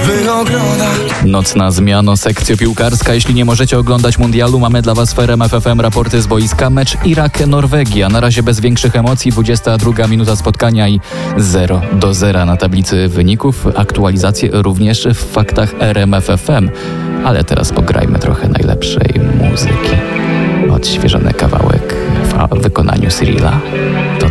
by oglądać. Nocna zmiana, sekcja piłkarska. Jeśli nie możecie oglądać mundialu, mamy dla Was w RMF FM raporty z boiska. Mecz Irak-Norwegia. Na razie bez większych emocji. 22 minuta spotkania i 0-0 na tablicy wyników. Aktualizacje również w faktach RMF FM. Ale teraz pograjmy trochę najlepszej muzyki. Odświeżony kawałek w wykonaniu Cyrilla. To